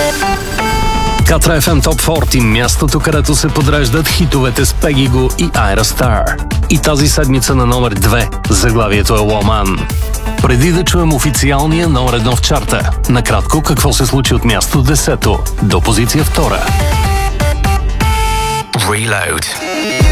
Катра FM Top 40, мястото, където се подреждат хитовете с Peggy Gou и Ira Star. И тази седмица на номер 2, заглавието е Woman. Преди да чуем официалния номер 1 в чарта, накратко какво се случи от място 10 до позиция 2. Reload.